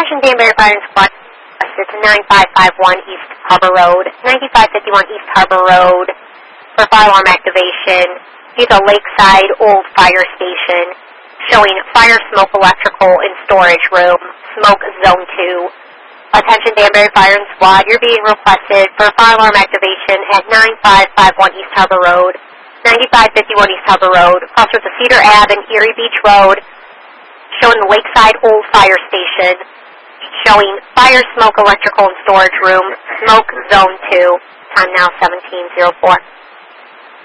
Attention Danbury Fire and Squad. It's 9551 East Harbor Road, 9551 East Harbor Road for fire alarm activation. It's a lakeside old fire station showing fire, smoke, electrical, and storage room, smoke zone 2. Attention Danbury Fire and Squad, you're being requested for fire alarm activation at 9551 East Harbor Road, 9551 East Harbor Road, clusters of Cedar Ave and Erie Beach Road, showing the lakeside old fire station, showing fire, smoke, electrical, and storage room, smoke zone 2. Time now 17:04.